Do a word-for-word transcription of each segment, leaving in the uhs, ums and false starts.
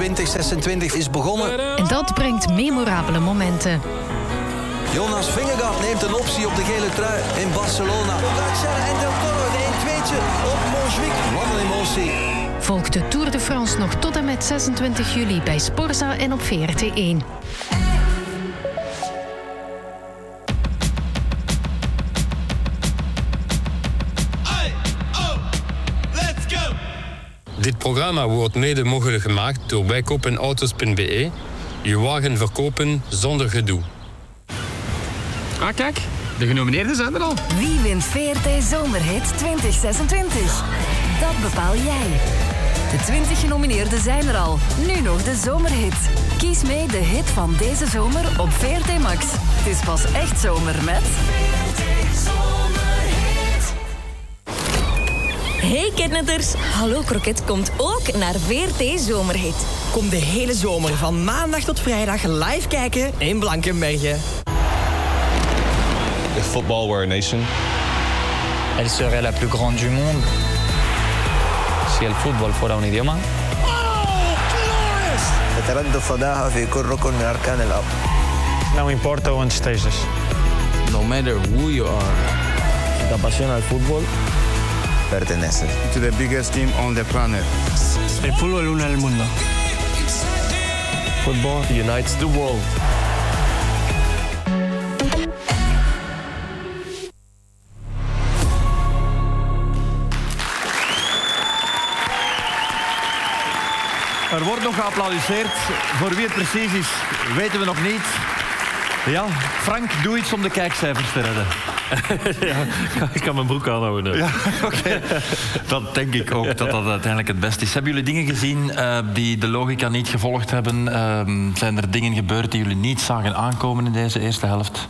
twintig zesentwintig is begonnen. En dat brengt memorabele momenten. Jonas Vingegaard neemt een optie op de gele trui in Barcelona. En Del Toro een een-tweetje op Montjuïc. Wat een emotie. Volgt de Tour de France nog tot en met zesentwintig juli bij Sporza en op V R T één. Dit programma wordt mede mogelijk gemaakt door wijkopenauto's punt b e. Je wagen verkopen zonder gedoe. Ah, kijk. De genomineerden zijn er al. Wie wint V R T Zomerhit twintig zesentwintig? Dat bepaal jij. De twintig genomineerden zijn er al. Nu nog de Zomerhit. Kies mee de hit van deze zomer op V R T Max. Het is pas echt zomer met... Hey kidnetters, Hallo Kroket komt ook naar V R T Zomerhit. Kom de hele zomer van maandag tot vrijdag live kijken in Blankenberge. If football were a nation, elle serait la plus grande du monde. Si el fútbol fuera un idioma. Não importa onde estejas. No matter who you are. Si te apasiona el fútbol, perteneces to the biggest team on the planet. El fútbol une el mundo. Football unites the world. Er wordt nog geapplaudisseerd. Voor wie het precies is, weten we nog niet. Ja, Frank, doe iets om de kijkcijfers te redden. Ja, ik kan mijn broek aanhouden. Ja, oké. Okay. Dat denk ik ook, dat dat uiteindelijk het beste is. Hebben jullie dingen gezien uh, die de logica niet gevolgd hebben? Uh, zijn er dingen gebeurd die jullie niet zagen aankomen in deze eerste helft?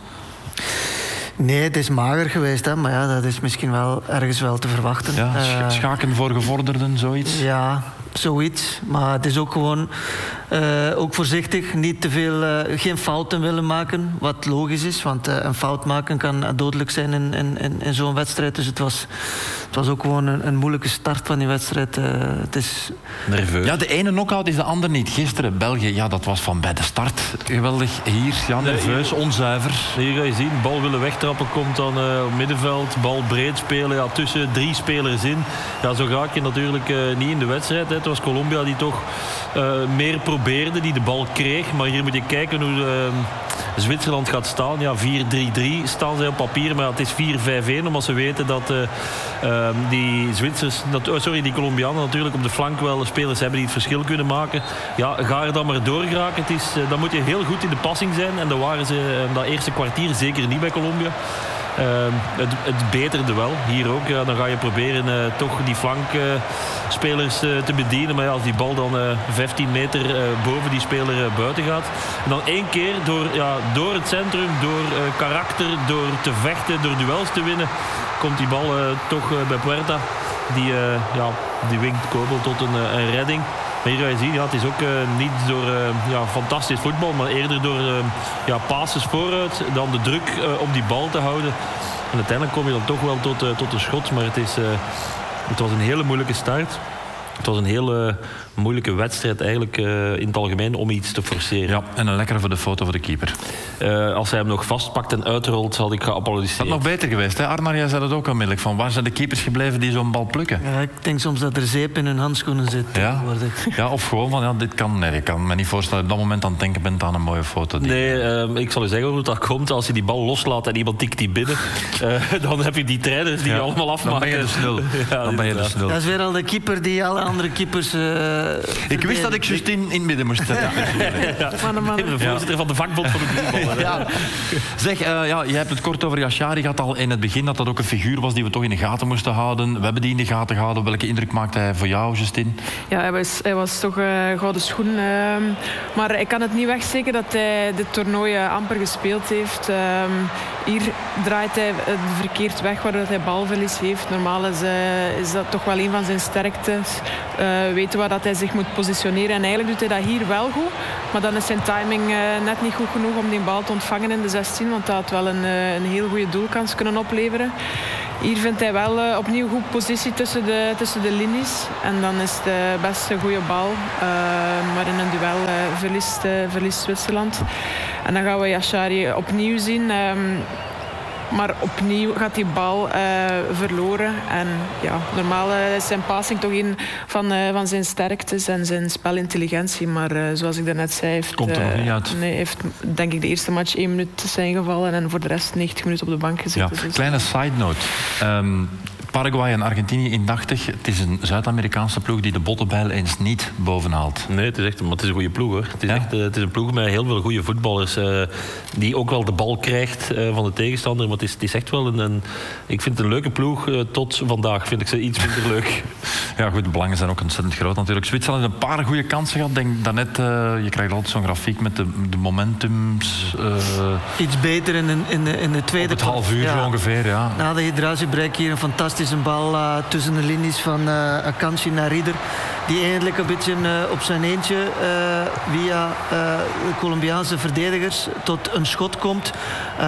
Nee, het is mager geweest, hè? Maar ja, dat is misschien wel ergens wel te verwachten. Ja, sch- schaken voor gevorderden, zoiets? Ja, zoiets. Maar het is ook gewoon uh, ook voorzichtig, niet te veel, uh, geen fouten willen maken, wat logisch is, want uh, een fout maken kan dodelijk zijn in, in, in, in zo'n wedstrijd. Dus het was, het was ook gewoon een, een moeilijke start van die wedstrijd. Uh, het is... Nerveus. Ja, de ene knock-out is de ander niet. Gisteren, België, ja, dat was van bij de start geweldig. Hier, ja, nerveus, onzuiver. Hier ga je zien, bal willen wegtrappen, komt dan uh, op middenveld, bal breed spelen, ja, tussen drie spelers in. Ja, zo raak je natuurlijk uh, niet in de wedstrijd. Hè. Het was Colombia die toch uh, meer probeerde, die de bal kreeg. Maar hier moet je kijken hoe uh, Zwitserland gaat staan. Ja, vier drie drie staan zij op papier, maar het is vier vijf een, omdat ze weten dat uh, uh, die Zwitsers, dat, oh, sorry, die Colombianen natuurlijk op de flank wel spelers hebben die het verschil kunnen maken. Ja, ga er dan maar door geraken. Het is, uh, dan moet je heel goed in de passing zijn. En dat waren ze uh, dat eerste kwartier zeker niet bij Colombia. Uh, het, het beterde wel, hier ook. Ja, dan ga je proberen uh, toch die flankspelers uh, uh, te bedienen. Maar ja, als die bal dan uh, vijftien meter uh, boven die speler uh, buiten gaat. En dan één keer door, ja, door het centrum, door uh, karakter, door te vechten, door duels te winnen, komt die bal uh, toch uh, bij Puerta. Die, uh, ja, die winkt Kobel tot een, uh, een redding. Maar hier ga je zien, ja, het is ook uh, niet door uh, ja, fantastisch voetbal, maar eerder door uh, ja, passes vooruit, dan de druk uh, op die bal te houden. En uiteindelijk kom je dan toch wel tot, uh, tot een schot, maar het, is, uh, het was een hele moeilijke start. Het was een hele moeilijke wedstrijd eigenlijk uh, in het algemeen om iets te forceren. Ja, en een lekkere voor de foto voor de keeper. Uh, als hij hem nog vastpakt en uitrolt, zal ik geapplaudisseerd. Dat had nog beter geweest, hè? Arnar, jij zei het ook onmiddellijk. Van waar zijn de keepers gebleven die zo'n bal plukken? Ja, ik denk soms dat er zeep in hun handschoenen zit. Ja, ja, of gewoon van, ja, dit kan... Nee, ik kan me niet voorstellen dat je op dat moment aan het denken bent aan een mooie foto. Die... Nee, uh, ik zal u zeggen hoe dat komt. Als je die bal loslaat en iemand tikt die binnen, uh, dan heb je die trainers die ja, allemaal afmaken. Dan ben je de snul. Ja, dan ben je de snul. Dat is weer al de keeper die alle andere keepers... Uh, ik wist dat ik Justine in het midden moest zetten. Ja. De voorzitter van de vakbond van de voetbal. Ja. Zeg, uh, ja, je hebt het kort over Yashari gehad al in het begin, dat dat ook een figuur was die we toch in de gaten moesten houden. We hebben die in de gaten gehouden. Welke indruk maakte hij voor jou, Justine? Ja, hij was, hij was toch een uh, gouden schoen. Uh, maar ik kan het niet wegsteken dat hij dit toernooi uh, amper gespeeld heeft. Uh, hier draait hij uh, verkeerd weg, waardoor hij balverlies heeft. Normaal is, uh, is dat toch wel een van zijn sterktes. Uh, weten waar dat hij zich moet positioneren. En eigenlijk doet hij dat hier wel goed. Maar dan is zijn timing uh, net niet goed genoeg om die bal te ontvangen in de zestien. Want dat had wel een, uh, een heel goede doelkans kunnen opleveren. hier vindt hij wel uh, opnieuw goed positie tussen de, tussen de linies. En dan is het best een goede bal. Uh, maar in een duel uh, verliest, uh, verliest Zwitserland. En dan gaan we Yashari opnieuw zien. Um, Maar opnieuw gaat die bal uh, verloren. En ja, normaal uh, is zijn passing toch een van, uh, van zijn sterktes en zijn spelintelligentie. Maar uh, zoals ik daarnet zei, heeft, komt er nog niet uit. Uh, nee, heeft denk ik de eerste match één minuut zijn gevallen en voor de rest negentig minuten op de bank gezeten. Ja, dus kleine side note. Um, Paraguay en Argentinië indachtig. Het is een Zuid-Amerikaanse ploeg die de bottenbijl eens niet bovenhaalt. Nee, het is echt, maar het is een goede ploeg hoor. Het is, ja? echt, uh, het is een ploeg met heel veel goede voetballers. Uh, die ook wel de bal krijgt uh, van de tegenstander. Maar het is, het is echt wel een, een... Ik vind het een leuke ploeg. Uh, tot vandaag vind ik ze iets minder leuk. Ja goed, de belangen zijn ook ontzettend groot natuurlijk. Zwitserland heeft een paar goede kansen gehad. Denk daarnet, uh, je krijgt altijd zo'n grafiek met de, de momentums. Uh, Iets beter in de, in de, in de tweede... Op het half uur ja. ongeveer, ja. Na de hydrauliebreak hier een fantastisch een bal uh, tussen de linies van uh, Akanji naar Rieder. Die eindelijk een beetje uh, op zijn eentje uh, via uh, de Colombiaanse verdedigers tot een schot komt. Uh,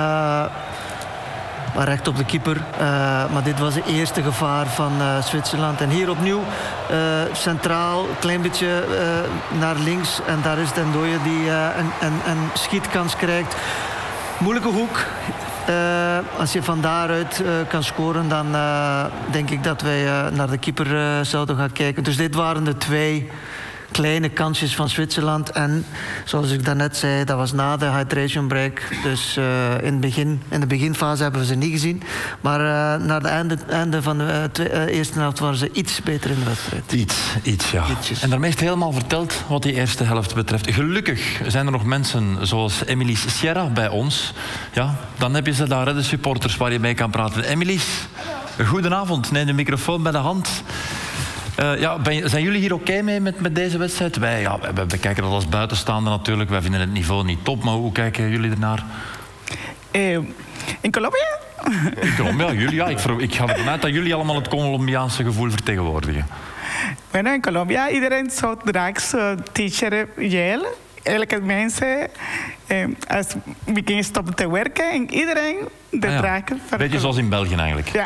maar recht op de keeper. Uh, maar dit was het eerste gevaar van uh, Zwitserland. En hier opnieuw uh, centraal, een klein beetje uh, naar links. En daar is Dendoye die uh, een, een, een schietkans krijgt. Moeilijke hoek. Uh, als je van daaruit uh, kan scoren, dan uh, denk ik dat wij uh, naar de keeper uh, zouden gaan kijken. Dus dit waren de twee kleine kansjes van Zwitserland. En zoals ik daarnet zei, dat was na de hydration break. Dus uh, in, het begin, in de beginfase hebben we ze niet gezien. Maar uh, naar het einde, einde van de uh, twee, uh, eerste helft waren ze iets beter in de wedstrijd. Iets, iets ja. Ietsjes. En daarmee is het helemaal verteld wat die eerste helft betreft. Gelukkig zijn er nog mensen zoals Emily's Sierra bij ons. Ja, dan heb je ze daar, hè, de supporters waar je mee kan praten. Emily's, goedenavond. Neem de microfoon bij de hand. Uh, ja, ben, zijn jullie hier oké okay mee met, met deze wedstrijd? Wij, ja, wij, wij kijken dat als buitenstaander natuurlijk. Wij vinden het niveau niet top, maar hoe kijken jullie ernaar? Uh, in Colombia? In Colombia, jullie, ja. Ik, ik ga ervan uit dat jullie allemaal het Colombiaanse gevoel vertegenwoordigen. Bueno, in Colombia iedereen zo draagt zo'n t-shirt geel. Elke mensen eh, als begin stoppen te werken en iedereen de ah, ja. dragen. Beetje zoals in België eigenlijk. Ja.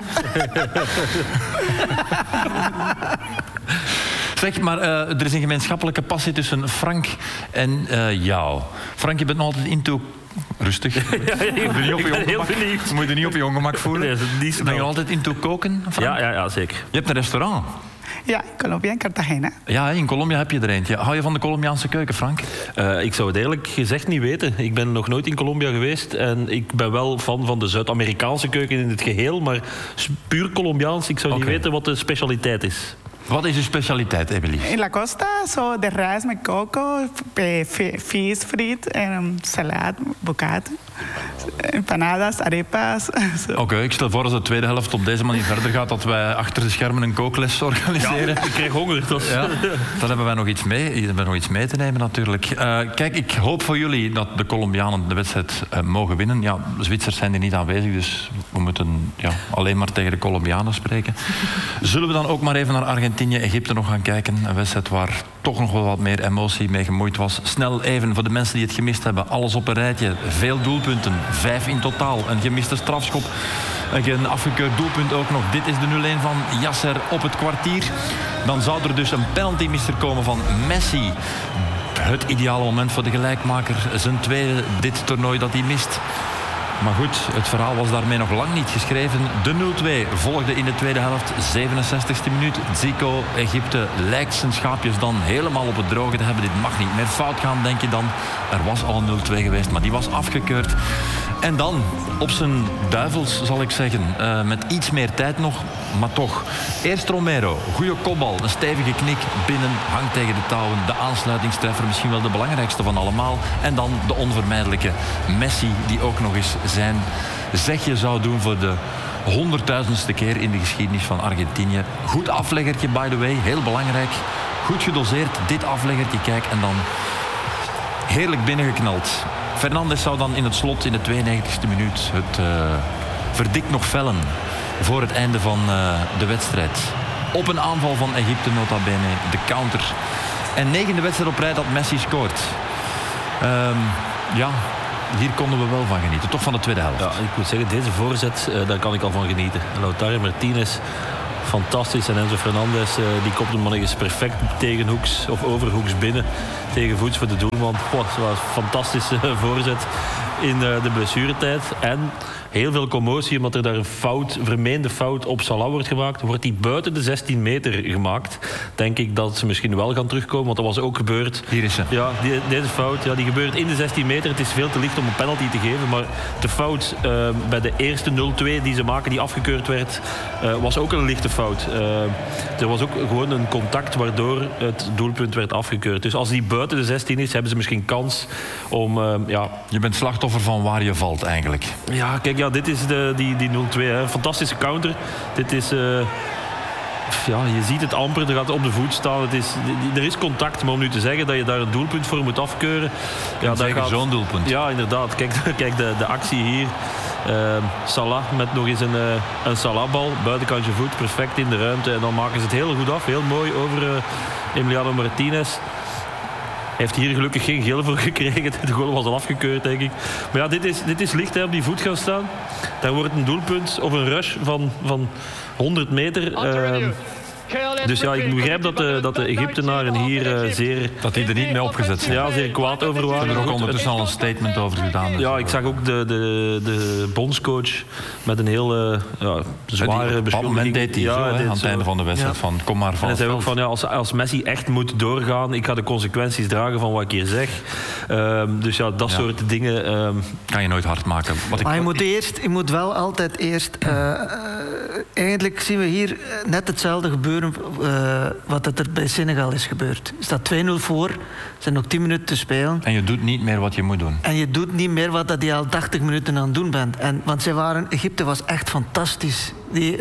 Zeg, maar uh, er is een gemeenschappelijke passie tussen Frank en uh, jou. Frank, je bent nog altijd into... Rustig. Ja, ja, ja, je moet je niet op je ongemak, moet je niet op je ongemak voelen. Nee, ben je altijd into koken, Frank? Ja, ja, ja, zeker. Je hebt een restaurant. Ja, in Colombia, in Cartagena. Ja, in Colombia heb je er eentje. Hou je van de Colombiaanse keuken, Frank? Uh, ik zou het eerlijk gezegd niet weten. Ik ben nog nooit in Colombia geweest. En ik ben wel fan van de Zuid-Amerikaanse keuken in het geheel. Maar puur Colombiaans, ik zou okay. niet weten wat de specialiteit is. Wat is uw specialiteit, Emily? In la costa, zo de rijst met coco, vis, friet en salade, bocata, empanadas, arepas. Oké, okay, ik stel voor als de tweede helft op deze manier verder gaat, dat wij achter de schermen een kookles organiseren. Ja, ik kreeg honger. Dus. Ja, dan hebben wij nog iets mee, hebben wij nog iets mee te nemen natuurlijk. Uh, kijk, ik hoop voor jullie dat de Colombianen de wedstrijd uh, mogen winnen. Ja, de Zwitsers zijn er niet aanwezig, dus we moeten ja, alleen maar tegen de Colombianen spreken. Zullen we dan ook maar even naar Argentinië Egypte nog gaan kijken. Een wedstrijd waar toch nog wel wat meer emotie mee gemoeid was. Snel even voor de mensen die het gemist hebben. Alles op een rijtje. Veel doelpunten. Vijf in totaal. Een gemiste strafschop. Een afgekeurd doelpunt ook nog. Dit is de nul een van Yasser op het kwartier. Dan zou er dus een penalty mister komen van Messi. Het ideale moment voor de gelijkmaker. Zijn tweede dit toernooi dat hij mist. Maar goed, het verhaal was daarmee nog lang niet geschreven. De nul twee volgde in de tweede helft, zevenenzestigste minuut. Zico, Egypte, lijkt zijn schaapjes dan helemaal op het droge te hebben. Dit mag niet meer fout gaan, denk je dan. Er was al een nul twee geweest, maar die was afgekeurd. En dan, op zijn duivels zal ik zeggen, uh, met iets meer tijd nog, maar toch. Eerst Romero, goede kopbal, een stevige knik binnen, hangt tegen de touwen. De aansluitingstreffer, misschien wel de belangrijkste van allemaal. En dan de onvermijdelijke Messi, die ook nog eens zijn zegje zou doen voor de honderdduizendste keer in de geschiedenis van Argentinië. Goed afleggertje, by the way, heel belangrijk. Goed gedoseerd, dit afleggertje, kijk, en dan heerlijk binnengeknald. Fernandes zou dan in het slot in de tweeënnegentigste minuut het uh, verdikt nog vellen voor het einde van uh, de wedstrijd. Op een aanval van Egypte, nota bene, de counter. En negende wedstrijd op rij dat Messi scoort. Um, ja, hier konden we wel van genieten. Toch van de tweede helft. Ja, ik moet zeggen, deze voorzet, uh, daar kan ik al van genieten. Lautaro Martinez, fantastisch. En Enzo Fernandez, uh, die kopt hem nog eens perfect tegenhoeks of overhoeks binnen. Tegenvoets voor de doelman. Oh, dat was een fantastische voorzet in uh, de blessuretijd. En heel veel commotie, omdat er daar een fout, vermeende fout op Salah wordt gemaakt. Wordt die buiten de zestien meter gemaakt. Denk ik dat ze misschien wel gaan terugkomen, want dat was ook gebeurd. Hier is ze. Ja, die, deze fout, ja, die gebeurt in de zestien meter. Het is veel te licht om een penalty te geven, maar de fout uh, bij de eerste nul twee die ze maken, die afgekeurd werd, uh, was ook een lichte fout. Uh, er was ook gewoon een contact waardoor het doelpunt werd afgekeurd. Dus als die buiten de zestien is, hebben ze misschien kans om... Uh, ja... Je bent slachtoffer van waar je valt eigenlijk. Ja, kijk, ja, dit is de, die, die nul twee. Hè. Fantastische counter. Dit is... Uh, ja, je ziet het amper. Er gaat op de voet staan. Het is, er is contact. Maar om nu te zeggen dat je daar een doelpunt voor moet afkeuren... Ja, dat gaat zo'n doelpunt. Ja, inderdaad. Kijk, kijk de, de actie hier. Uh, Salah met nog eens een, uh, een Salah-bal. Buitenkantje voet. Perfect in de ruimte. En dan maken ze het heel goed af. Heel mooi over uh, Emiliano Martinez. Hij heeft hier gelukkig geen geel voor gekregen. De goal was al afgekeurd, denk ik. Maar ja, dit is, dit is licht, hè, op die voet gaan staan. Daar wordt een doelpunt of een rush van, van honderd meter. Uh, dus ja, ik begrijp dat de, dat de Egyptenaren hier uh, zeer... Dat die er niet mee opgezet zijn. Ja, zeer kwaad over waren. Ze hebben er ook ondertussen al een statement over gedaan. Dus ja, ik zag ook de, de, de bondscoach met een heel uh, ja, zware beschuldiging. Op dat moment deed hij ja, zo, hè, aan het zo. einde van de wedstrijd. Ja. Van, kom maar van en hij zei veld. ook van, ja, als, als Messi echt moet doorgaan, ik ga de consequenties dragen van wat ik hier zeg. Um, dus ja, dat ja. soort dingen... Um, kan je nooit hard maken. Wat maar ik, je moet, eerst, je moet wel altijd eerst... Uh, uh, eigenlijk zien we hier net hetzelfde gebeuren... Uh, wat er bij Senegal is gebeurd. Er staat twee nul voor, er zijn nog tien minuten te spelen. En je doet niet meer wat je moet doen. En je doet niet meer wat je al tachtig minuten aan het doen bent. En, want zij waren, Egypte was echt fantastisch. Die, uh,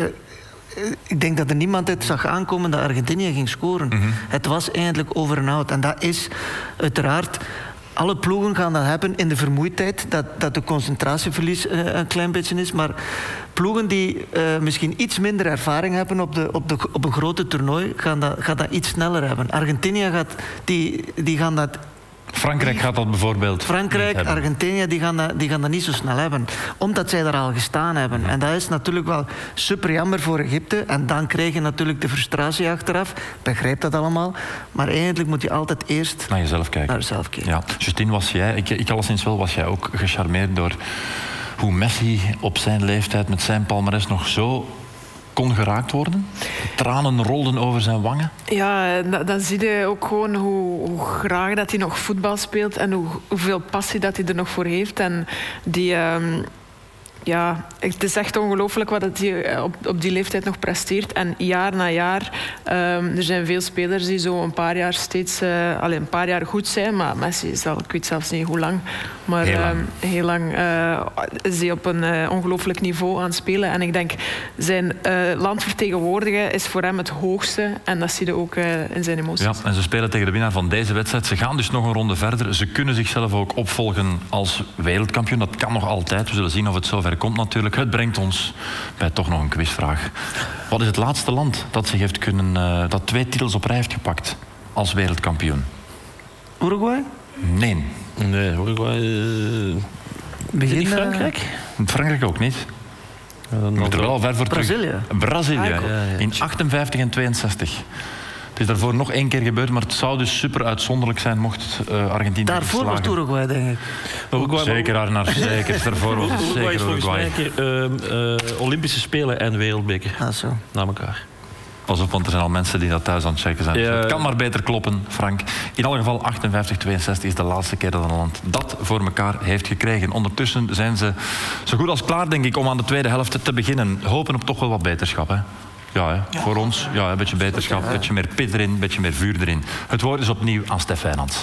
ik denk dat er niemand het zag aankomen dat Argentinië ging scoren. Mm-hmm. Het was eindelijk over en out. En dat is uiteraard... Alle ploegen gaan dat hebben in de vermoeidheid, dat, dat de concentratieverlies uh, een klein beetje is. Maar ploegen die uh, misschien iets minder ervaring hebben op, de, op, de, op een grote toernooi, gaan dat, gaan dat iets sneller hebben. Argentinië gaat, die, die gaan dat... Frankrijk gaat dat bijvoorbeeld Frankrijk, Argentinië, die gaan, dat, die gaan dat niet zo snel hebben. Omdat zij daar al gestaan hebben. Ja. En dat is natuurlijk wel super jammer voor Egypte. En dan krijg je natuurlijk de frustratie achteraf. Begrijp dat allemaal. Maar eigenlijk moet je altijd eerst... Naar jezelf kijken. Naar jezelf kijken. Ja. Justine, was jij... Ik, ik alleszins wel, was jij ook gecharmeerd door... hoe Messi op zijn leeftijd met zijn palmares nog zo... kon geraakt worden? Tranen rolden over zijn wangen? Ja, dan zie je ook gewoon hoe, hoe graag dat hij nog voetbal speelt en hoe, hoeveel passie dat hij er nog voor heeft. En die... Um Ja, het is echt ongelooflijk wat hij op, op die leeftijd nog presteert. En jaar na jaar, um, er zijn veel spelers die zo een paar jaar steeds, uh, alleen een paar jaar goed zijn. Maar Messi is al, ik weet zelfs niet hoe lang, maar heel lang, um, heel lang uh, is hij op een uh, ongelooflijk niveau aan het spelen. En ik denk, zijn uh, land vertegenwoordigen is voor hem het hoogste. En dat zie je ook uh, in zijn emoties. Ja, en ze spelen tegen de winnaar van deze wedstrijd. Ze gaan dus nog een ronde verder. Ze kunnen zichzelf ook opvolgen als wereldkampioen. Dat kan nog altijd. We zullen zien of het zover komt natuurlijk. Het brengt ons bij toch nog een quizvraag. Wat is het laatste land dat zich heeft kunnen, uh, dat twee titels op rij heeft gepakt als wereldkampioen? Uruguay? Nee. Nee, Uruguay... Uh... Begin niet Frankrijk? Frankrijk ook niet. Ja, dan moet er wel ver voor Brazilië. terug. Brazilië. Ja, ja. In achtenvijftig en tweeënzestig. Het is daarvoor nog één keer gebeurd, maar het zou dus super uitzonderlijk zijn mocht uh, Argentinië daarvoor was het Uruguay, denk ik. Uruguay, zeker, Arnar, zeker. Daarvoor was het Uruguay zeker is Uruguay. volgens mij een keer uh, uh, Olympische Spelen en Wereldbeker. Ah, zo. Na elkaar. Pas op, want er zijn al mensen die dat thuis aan het checken zijn. Ja. Dus het kan maar beter kloppen, Frank. In elk geval, achtenvijftig tweeënzestig is de laatste keer dat een land dat voor elkaar heeft gekregen. Ondertussen zijn ze zo goed als klaar, denk ik, om aan de tweede helft te beginnen. Hopen op toch wel wat beterschap, hè? Ja, hè? Ja, voor ons. Ja, een beetje beterschap, een beetje meer pit erin, een beetje meer vuur erin. Het woord is opnieuw aan Stef Wijnands.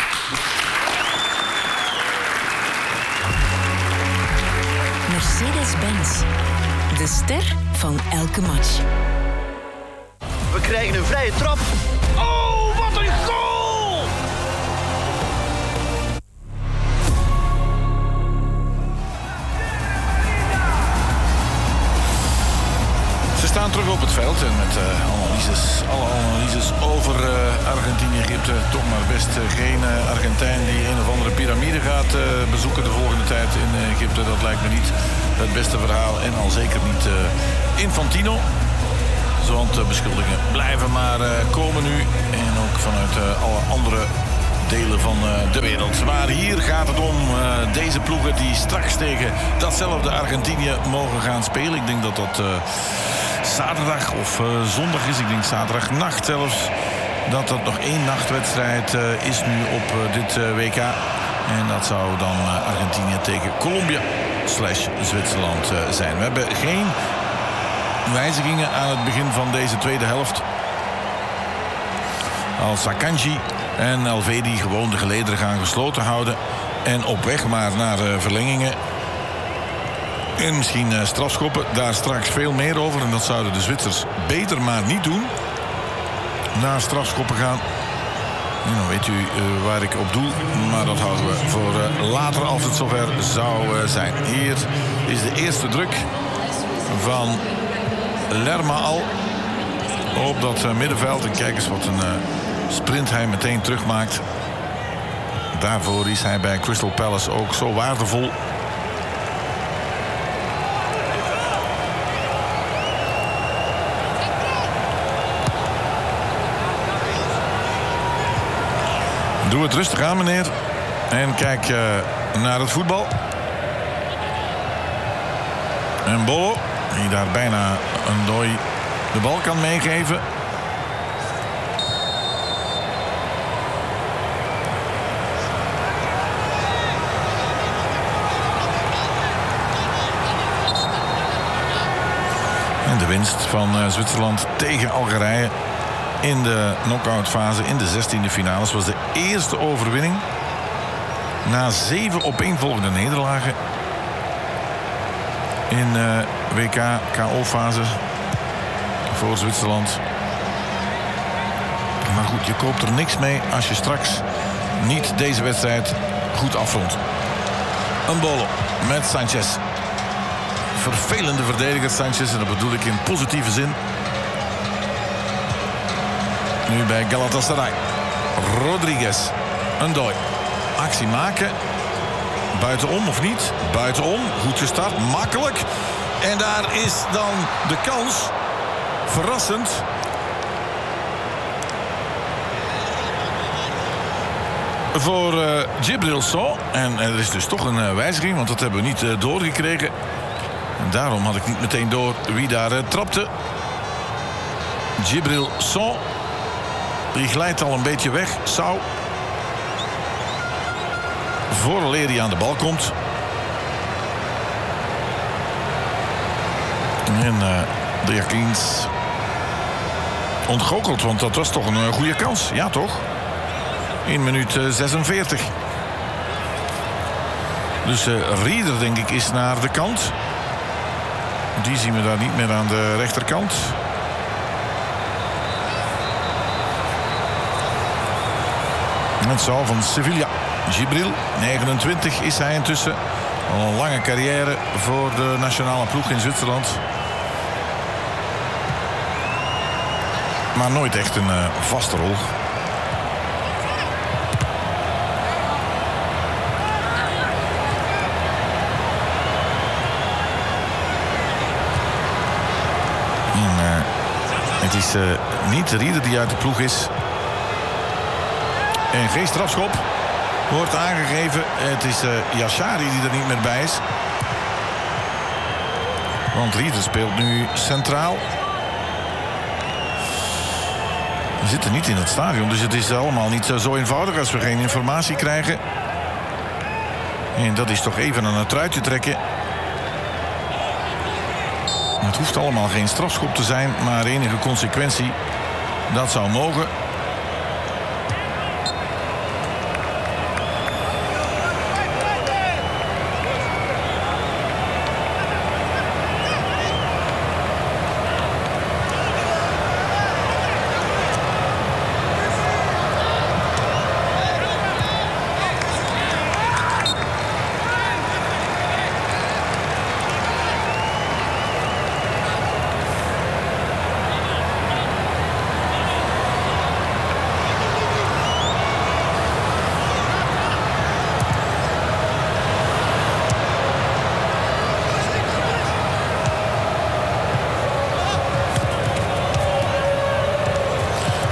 Mercedes-Benz. De ster van elke match. We krijgen een vrije trap. Oh, wat een goal! Ze staan terug op het veld en met uh, allemaal analyses, alle analyses over uh, Argentinië, Egypte. Toch maar best uh, geen uh, Argentijn die een of andere piramide gaat uh, bezoeken de volgende tijd in uh, Egypte. Dat lijkt me niet het beste verhaal. En al zeker niet uh, Infantino. Want de beschuldigingen blijven maar uh, komen nu. En ook vanuit uh, alle andere delen van uh, de wereld. Maar hier gaat het om uh, deze ploegen die straks tegen datzelfde Argentinië mogen gaan spelen. Ik denk dat dat uh, zaterdag of uh, zondag is. Ik denk zaterdagnacht zelfs. Dat dat nog één nachtwedstrijd uh, is nu op uh, dit uh, W K. En dat zou dan uh, Argentinië tegen Colombia slash Zwitserland uh, zijn. We hebben geen wijzigingen aan het begin van deze tweede helft. Als Akanji en Elvedi gewoon de gelederen gaan gesloten houden. En op weg maar naar uh, verlengingen. En misschien uh, strafschoppen. Daar straks veel meer over. En dat zouden de Zwitsers beter maar niet doen. Naar strafschoppen gaan. En dan weet u uh, waar ik op doel. Maar dat houden we voor uh, later als het zover zou uh, zijn. Hier is de eerste druk van Lerma al op dat uh, middenveld. En kijk eens wat een uh, sprint hij meteen terugmaakt. Daarvoor is hij bij Crystal Palace ook zo waardevol. Doe het rustig aan, meneer. En kijk uh, naar het voetbal. En Bolo, die daar bijna een dooi de bal kan meegeven. En de winst van uh, Zwitserland tegen Algerije in de knock-out fase in de zestiende finales was de eerste overwinning na zeven opeenvolgende nederlagen in uh, W K K O-fase voor Zwitserland. Maar goed, je koopt er niks mee als je straks niet deze wedstrijd goed afrondt. Een Bolo met Sanchez. Vervelende verdediger Sanchez, en dat bedoel ik in positieve zin. Nu bij Galatasaray. Rodriguez. Een dooi. Actie maken. Buitenom of niet? Buitenom. Goed gestart. Makkelijk. En daar is dan de kans. Verrassend. Voor uh, Djibril Sow. En er is dus toch een uh, wijziging, want dat hebben we niet uh, doorgekregen. En daarom had ik niet meteen door wie daar uh, trapte. Djibril Sow. Die glijdt al een beetje weg. Sow. Vooraleer hij aan de bal komt. En uh, de Jakins ontgoocheld, want dat was toch een uh, goede kans. Ja, toch? In minuut uh, zesenveertig. Dus uh, Rieder, denk ik, is naar de kant. Die zien we daar niet meer aan de rechterkant. Het zal van Sevilla. Djibril, negenentwintig is hij intussen. Al een lange carrière voor de nationale ploeg in Zwitserland. Maar nooit echt een uh, vaste rol. En, uh, het is uh, niet de Rieder die uit de ploeg is. En geen strafschop wordt aangegeven. Het is uh, Yashari die er niet meer bij is. Want Rieder speelt nu centraal. We zitten niet in het stadion, dus het is allemaal niet zo eenvoudig als we geen informatie krijgen. En dat is toch even aan het truitje trekken. Het hoeft allemaal geen strafschop te zijn, maar enige consequentie. Dat zou mogen.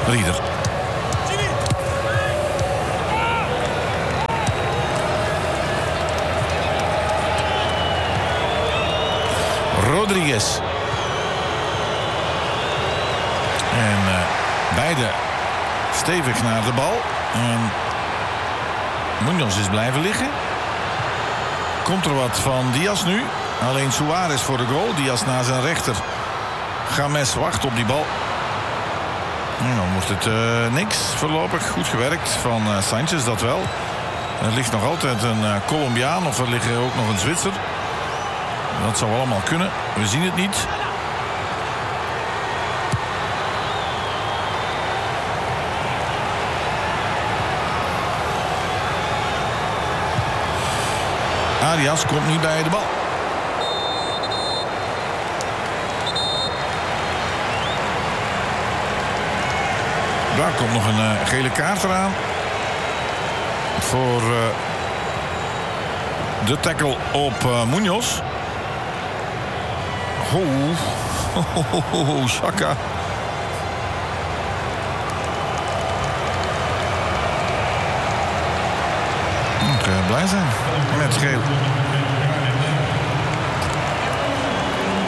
Rieder. Rodriguez. En uh, beide stevig naar de bal. En Munoz is blijven liggen. Komt er wat van Diaz nu. Alleen Suarez voor de goal. Diaz naar zijn rechter. James wacht op die bal. En dan wordt het uh, niks voorlopig. Goed gewerkt van uh, Sanchez, dat wel. Er ligt nog altijd een uh, Colombiaan of er ligt er ook nog een Zwitser. Dat zou allemaal kunnen. We zien het niet. Arias komt niet bij de bal. Daar komt nog een uh, gele kaart eraan. Voor uh, de tackle op uh, Munoz. Oh, oh, oh, oh, oh, Xhaka. Moet uh, blij zijn met geel.